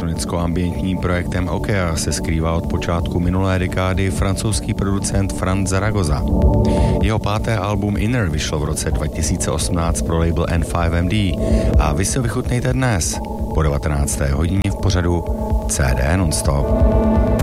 elektronicko-ambientním projektem Okea se skrývá od počátku minulé dekády francouzský producent Franz Zaragoza. Jeho páté album Inner vyšlo v roce 2018 pro label N5MD a vy si ho vychutnejte dnes po 19. hodině v pořadu CD Nonstop.